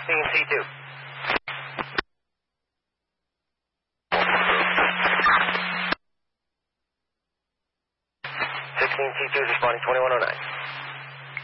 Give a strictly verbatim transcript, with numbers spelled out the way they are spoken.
sixteen T two. sixteen T two is responding twenty-one oh nine.